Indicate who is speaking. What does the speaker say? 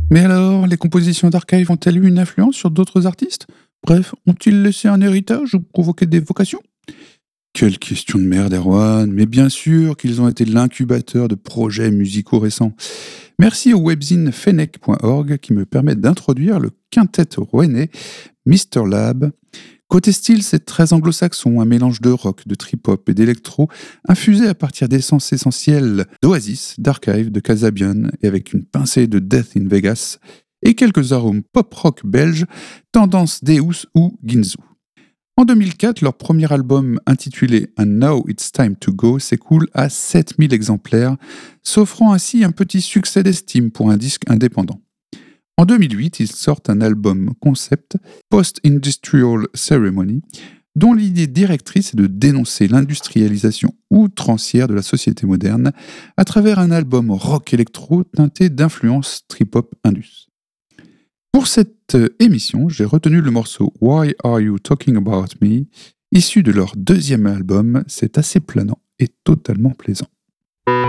Speaker 1: Mais alors, les compositions d'Archive ont-elles eu une influence sur d'autres artistes? Bref, ont-ils laissé un héritage ou provoqué des vocations? Quelle question de merde, Erwan. Mais bien sûr qu'ils ont été l'incubateur de projets musicaux récents. Merci au webzine fennec.org qui me permet d'introduire le quintet rouennais Mr. Lab. Côté style, c'est très anglo-saxon, un mélange de rock, de trip-hop et d'électro, infusé à partir d'essences essentielles d'Oasis, d'Archive, de Kasabian, et avec une pincée de Death in Vegas, et quelques arômes pop-rock belges, tendance Deus ou Ginzu. En 2004, leur premier album intitulé And Now It's Time to Go s'écoule à 7000 exemplaires, s'offrant ainsi un petit succès d'estime pour un disque indépendant. En 2008, ils sortent un album concept, Post-Industrial Ceremony, dont l'idée directrice est de dénoncer l'industrialisation outrancière de la société moderne à travers un album rock électro teinté d'influences trip-hop indus. Pour cette émission, j'ai retenu le morceau Why Are You Talking About Me, issu de leur deuxième album. C'est assez planant et totalement plaisant.